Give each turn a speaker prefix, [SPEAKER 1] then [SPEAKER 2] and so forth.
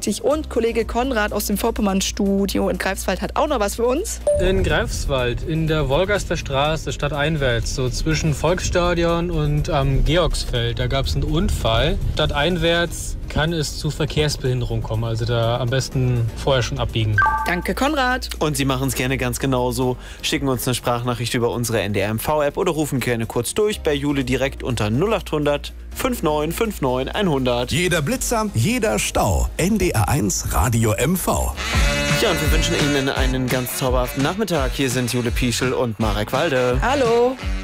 [SPEAKER 1] richtig. Und Kollege Konrad aus dem Vorpommern-Studio in Greifswald hat auch noch was für uns.
[SPEAKER 2] In Greifswald, in der Wolgaster Straße, stadteinwärts, so zwischen Volksstadion und am Georgsfeld, da gab es einen Unfall. Stadteinwärts kann es zu Verkehrsbehinderung kommen, also da am besten vorher schon abbiegen.
[SPEAKER 1] Danke, Konrad.
[SPEAKER 3] Und Sie machen es gerne ganz genauso. Schicken uns eine Sprachnachricht über unsere NDR-MV-App oder rufen gerne kurz durch bei Jule direkt unter 0800 5959 100.
[SPEAKER 4] Jeder Blitzer, jeder Stau. NDR1 Radio MV.
[SPEAKER 3] Ja, und wir wünschen Ihnen einen ganz zauberhaften Nachmittag. Hier sind Jule Pieschel und Marek Walde.
[SPEAKER 1] Hallo.